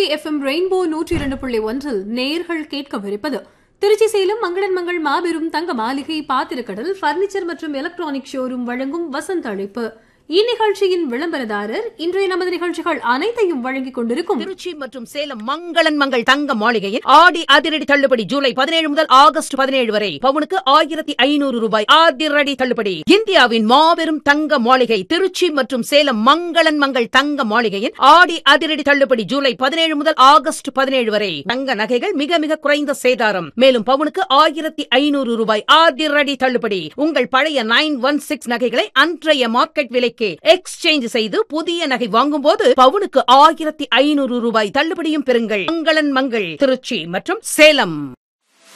FM rainbow 102.1 நேயர்கள் கேட்கவிருப்பது திருச்சி சேலம் மங்களன் மங்கள் மாபெரும் தங்க மாளிகை பாத்திரக்கடல் பர்னிச்சர் மற்றும் எலக்ட்ரானிக் ஷோரூம் வழங்கும் வசந்த அழைப்பு. இந்நிகழ்ச்சியின் விளம்பரதாரர் இன்றைய நமது நிகழ்ச்சிகள் அனைத்தையும் வழங்கிக் கொண்டிருக்கும் திருச்சி மற்றும் சேலம் மங்களன் மங்கள் தங்க மாளிகையில் ஆடி அதிரடி தள்ளுபடி ஜூலை 17 முதல் ஆகஸ்ட் 17 வரை பவுனுக்கு 1500 ரூபாய் அதிரடி தள்ளுபடி. இந்தியாவின் மாபெரும் தங்க மாளிகை திருச்சி மற்றும் சேலம் மங்களன் மங்கள் தங்க மாளிகையில் ஆடி அதிரடி தள்ளுபடி ஜூலை 17 முதல் ஆகஸ்ட் 17 வரை தங்க நகைகள் மிக மிக குறைந்த சேதாரம். மேலும் பவுனுக்கு 1500 ரூபாய் அதிரடி தள்ளுபடி. உங்கள் பழைய 916 நகைகளை அன்றைய மார்க்கெட் விலை எக்ஸ்சேஞ்ச் செய்து புதிய நகை வாங்கும் போது பவுனுக்கு 1500 ரூபாய் தள்ளுபடியும் பெறுங்கள். மங்களன் மங்கள் திருச்சி மற்றும் சேலம்.